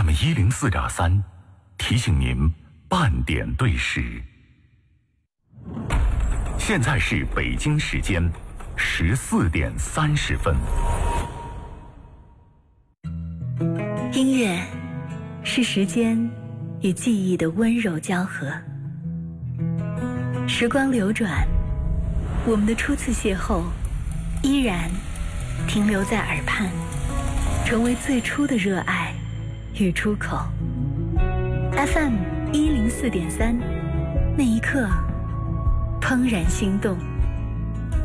FM 104.3，提醒您半点对时。现在是北京时间14点30分。 音乐是时间与记忆的温柔交合，时光流转，我们的初次邂逅依然停留在耳畔，成为最初的热爱与出口。 FM 104.3，那一刻怦然心动。